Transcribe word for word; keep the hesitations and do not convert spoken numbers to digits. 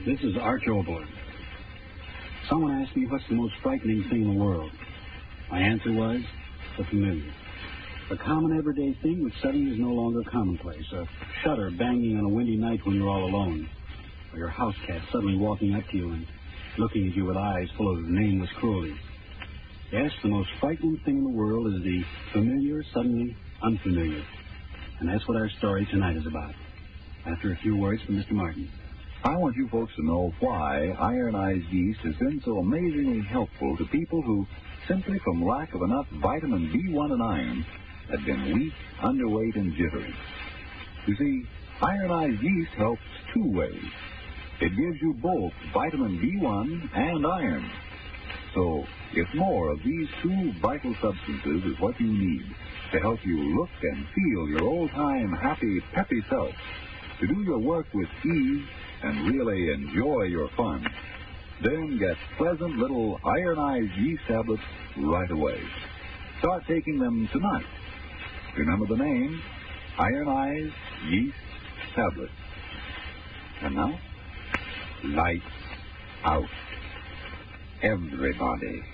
This is Arch Oboler. Someone asked me what's the most frightening thing in the world. My answer was the familiar. The common everyday thing which suddenly is no longer commonplace. A shutter banging on a windy night when you're all alone. Or your house cat suddenly walking up to you and looking at you with eyes full of nameless cruelty. Yes, the most frightening thing in the world is the familiar, suddenly unfamiliar. And that's what our story tonight is about. After a few words from Mister Martin. I want you folks to know why ironized yeast has been so amazingly helpful to people who, simply from lack of enough vitamin B one and iron, had been weak, underweight, and jittery. You see, ironized yeast helps two ways. It gives you both vitamin B one and iron. So, if more of these two vital substances is what you need to help you look and feel your old-time, happy, peppy self, to do your work with ease and really enjoy your fun, then get pleasant little ironized yeast tablets right away. Start taking them tonight. Remember the name, ironized yeast tablets. And now, lights out. Everybody.